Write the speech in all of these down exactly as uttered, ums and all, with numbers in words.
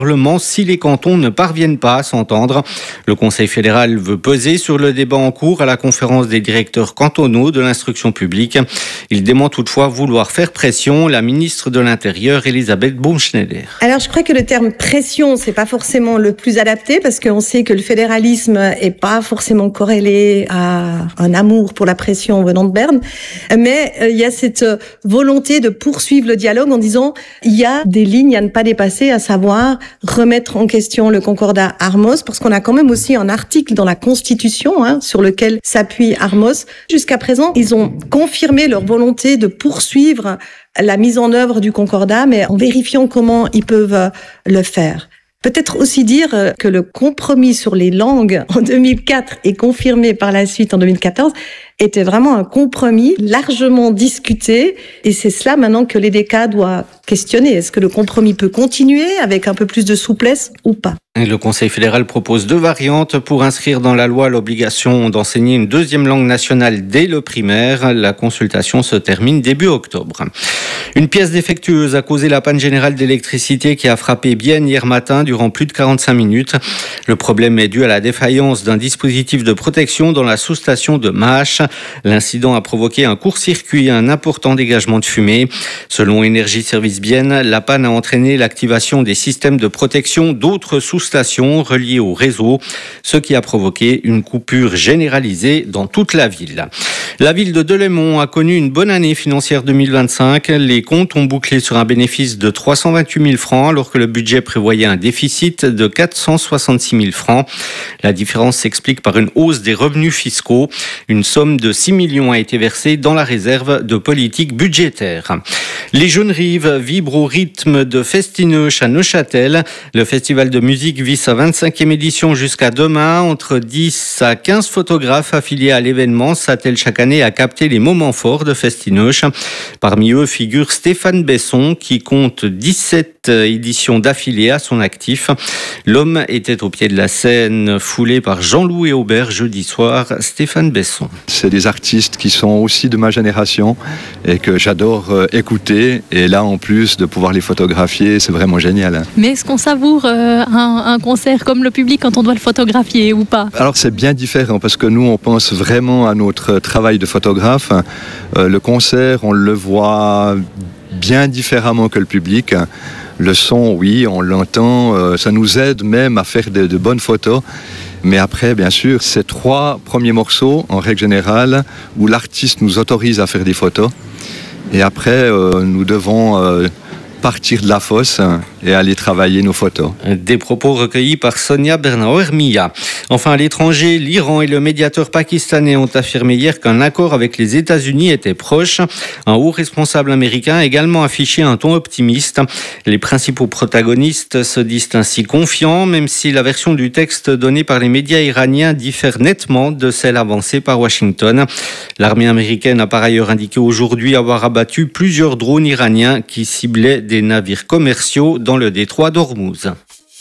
Parlement si les cantons ne parviennent pas à s'entendre. Le Conseil fédéral veut peser sur le débat en cours à la conférence des directeurs cantonaux de l'instruction publique. Il dément toutefois vouloir faire pression. La ministre de l'Intérieur, Elisabeth Baumschneider. Alors je crois que le terme pression, c'est pas forcément le plus adapté parce qu'on sait que le fédéralisme est pas forcément corrélé à un amour pour la pression venant de Berne. Mais euh, il y a cette volonté de poursuivre le dialogue en disant il y a des lignes à ne pas dépasser, à savoir remettre en question le concordat Armos, parce qu'on a quand même aussi un article dans la Constitution hein, sur lequel s'appuie Armos. Jusqu'à présent, ils ont confirmé leur volonté de poursuivre la mise en œuvre du concordat, mais en vérifiant comment ils peuvent le faire. Peut-être aussi dire que le compromis sur les langues en deux mille quatre et confirmé par la suite en deux mille quatorze était vraiment un compromis largement discuté et c'est cela maintenant que l'E D C A doit questionner. Est-ce que le compromis peut continuer avec un peu plus de souplesse ou pas ? Le Conseil fédéral propose deux variantes pour inscrire dans la loi l'obligation d'enseigner une deuxième langue nationale dès le primaire. La consultation se termine début octobre. Une pièce défectueuse a causé la panne générale d'électricité qui a frappé Bienne hier matin durant plus de quarante-cinq minutes. Le problème est dû à la défaillance d'un dispositif de protection dans la sous-station de Mâche. L'incident a provoqué un court-circuit et un important dégagement de fumée. Selon Énergie Service Bienne, la panne a entraîné l'activation des systèmes de protection d'autres sous-stations reliées au réseau, ce qui a provoqué une coupure généralisée dans toute la ville. La ville de Delémont a connu une bonne année financière deux mille vingt-cinq. Les comptes ont bouclé sur un bénéfice de trois cent vingt-huit mille francs alors que le budget prévoyait un déficit de quatre cent soixante-six mille francs. La différence s'explique par une hausse des revenus fiscaux. Une somme de six millions a été versée dans la réserve de politique budgétaire. Les Jeunes Rives vibrent au rythme de Festineuch à Neuchâtel. Le festival de musique vit sa vingt-cinquième édition jusqu'à demain. Entre dix à quinze photographes affiliés à l'événement s'attellent chaque année à capter les moments forts de Festineuch. Parmi eux figure Stéphane Besson qui compte dix-sept éditions d'affilée à son actif. L'homme était au pied de la scène foulé par Jean-Louis Aubert jeudi soir. Stéphane Besson. C'est des artistes qui sont aussi de ma génération et que j'adore écouter. Et là, en plus, de pouvoir les photographier, c'est vraiment génial. Mais est-ce qu'on savoure euh, un, un concert comme le public quand on doit le photographier ou pas ? Alors, c'est bien différent parce que nous, on pense vraiment à notre travail de photographe. Euh, le concert, on le voit bien différemment que le public. Le son, oui, on l'entend. Euh, ça nous aide même à faire de, de bonnes photos. Mais après, bien sûr, ces trois premiers morceaux, en règle générale, où l'artiste nous autorise à faire des photos. Et après, euh, nous devons euh, partir de la fosse et aller travailler nos photos. Des propos recueillis par Sonia Bernauer-Mia. Enfin, à l'étranger, l'Iran et le médiateur pakistanais ont affirmé hier qu'un accord avec les États-Unis était proche. Un haut responsable américain a également affiché un ton optimiste. Les principaux protagonistes se disent ainsi confiants, même si la version du texte donnée par les médias iraniens diffère nettement de celle avancée par Washington. L'armée américaine a par ailleurs indiqué aujourd'hui avoir abattu plusieurs drones iraniens qui ciblaient des navires commerciaux dans le détroit d'Ormuz.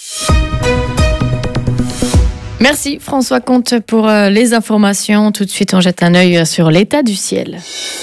Merci François Comte pour les informations. Tout de suite, on jette un œil sur l'état du ciel.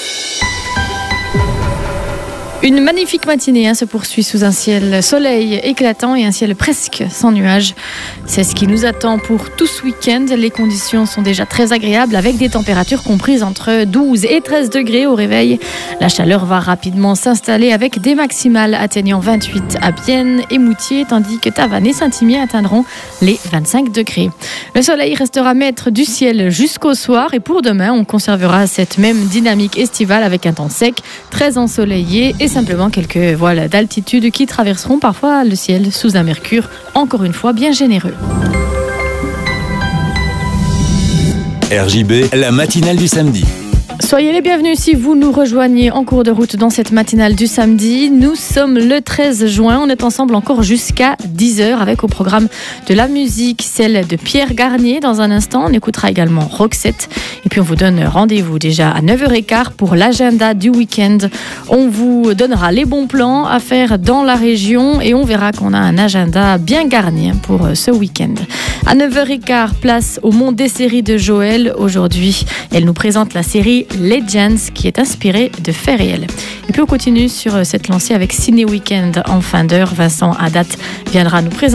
Une magnifique matinée hein, se poursuit sous un ciel soleil éclatant et un ciel presque sans nuages. C'est ce qui nous attend pour tout ce week-end. Les conditions sont déjà très agréables avec des températures comprises entre douze et treize degrés au réveil. La chaleur va rapidement s'installer avec des maximales atteignant vingt-huit à Bienne et Moutier, tandis que Tavannes et Saint-Imier atteindront les vingt-cinq degrés. Le soleil restera maître du ciel jusqu'au soir et pour demain, on conservera cette même dynamique estivale avec un temps sec, très ensoleillé et simplement quelques voiles d'altitude qui traverseront parfois le ciel sous un mercure, encore une fois, bien généreux. R J B, la matinale du samedi. Soyez les bienvenus si vous nous rejoignez en cours de route dans cette matinale du samedi. Nous sommes le treize juin, on est ensemble encore jusqu'à dix heures avec au programme de la musique, celle de Pierre Garnier. Dans un instant, on écoutera également Roxette. Et puis on vous donne rendez-vous déjà à neuf heures quinze pour l'agenda du week-end. On vous donnera les bons plans à faire dans la région et on verra qu'on a un agenda bien garni pour ce week-end. À neuf heures quinze, place au monde des séries de Joël. Aujourd'hui, elle nous présente la série Legends qui est inspiré de faits réels. Et puis on continue sur cette lancée avec Ciné Weekend en fin d'heure. Vincent Haddad viendra nous présenter